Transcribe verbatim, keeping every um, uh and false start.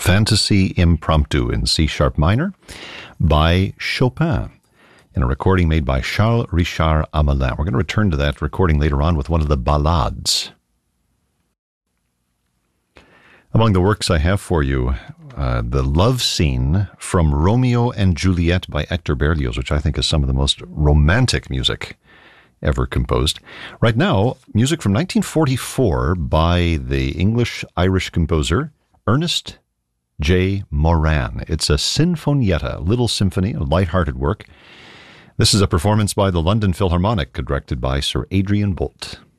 Fantasy Impromptu in C-sharp minor by Chopin, in a recording made by Charles Richard Amelin. We're going to return to that recording later on with one of the ballades. Among the works I have for you, uh, the love scene from Romeo and Juliet by Hector Berlioz, which I think is some of the most romantic music ever composed. Right now, music from nineteen forty-four by the English-Irish composer Ernest J. Moran. It's a sinfonietta, a little symphony, a light-hearted work. This is a performance by the London Philharmonic, directed by Sir Adrian Boult.